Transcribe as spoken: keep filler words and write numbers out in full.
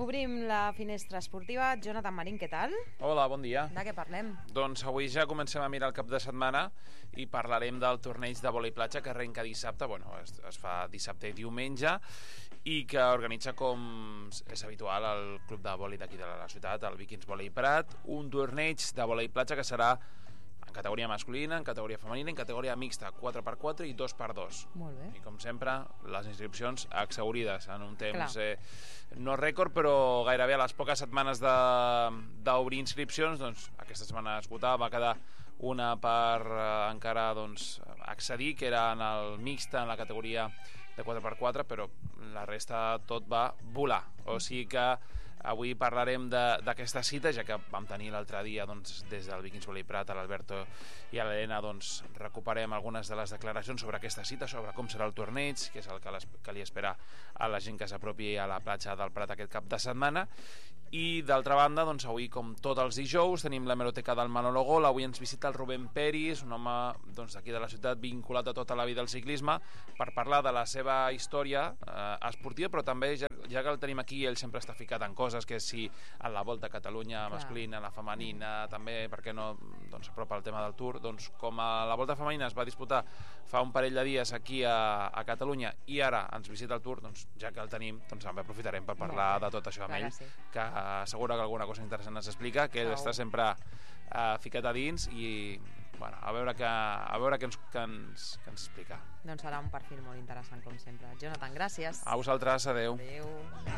Obrim la finestra esportiva. Jonathan Marín, què tal? Hola, bon dia. De què parlem? Doncs avui ja comencem a mirar el cap de setmana i parlarem del torneig de vòlei platja que arrenca dissabte, bueno, es, es fa dissabte i diumenge, i que organitza, com és habitual, el club de vòlei d'aquí de la ciutat, el Vikings Vòlei Prat, un torneig de vòlei platja que serà en categoria masculina, en categoria femenina, en categoria mixta, quatre per quatre i dos per dos. Molt bé. I com sempre, les inscripcions exhaurides en un temps Clar. eh, no rècord, però gairebé a les poques setmanes d'obrir inscripcions, doncs aquesta setmana esgotada, va quedar una per eh, encara doncs, accedir, que era en el mixta, en la categoria de quatre per quatre, però la resta tot va volar. O sigui que avui parlarem d'aquesta cita, ja que vam tenir l'altre dia doncs, des del Vikings Vòlei Prat a l'Alberto i a l'Helena, doncs, recuperem algunes de les declaracions sobre aquesta cita, sobre com serà el torneig, què és el que, que li espera a la gent que s'apropi a la platja del Prat aquest cap de setmana. I d'altra banda, doncs, avui, com tots els dijous, tenim l'hemeroteca del Manolo Gol. Avui ens visita el Rubén Peris, un home doncs, d'aquí de la ciutat vinculat a tota la vida al ciclisme, per parlar de la seva història eh, esportiva, però també, ja, ja que el tenim aquí, ell sempre està ficat en coses, que si en la Volta a Catalunya masculina, la femenina, també, perquè no doncs, apropa el tema del Tour, doncs com a la Volta femenina es va disputar fa un parell de dies aquí a, a Catalunya i ara ens visita el Tour, doncs ja que el tenim, doncs també aprofitarem per parlar de tot això amb ell, sí. que segura que alguna cosa interessant ens explica, que ell està sempre uh, ficat a dins i bueno, a veure, que, a veure què, ens, que, ens, que ens explica. Doncs serà un perfil molt interessant, com sempre. Jonathan, gràcies. A vosaltres, adeu. Adeu.